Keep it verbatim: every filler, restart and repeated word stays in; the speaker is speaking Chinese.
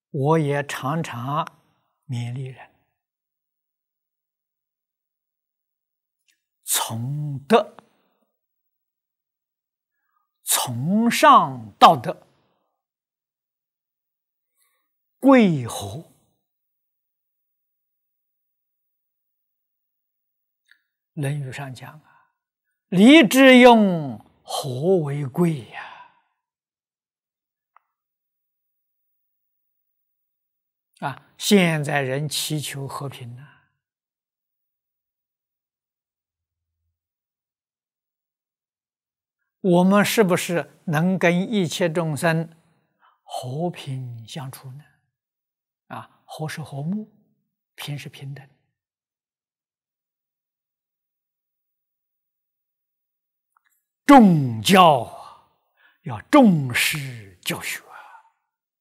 我也常常勉励人，从德，从上到德，贵和。论语上讲啊，礼之用，和为贵呀！啊，现在人祈求和平呢、啊，我们是不是能跟一切众生和平相处呢？啊，和是和睦，平是平等。重教啊，要重视教学。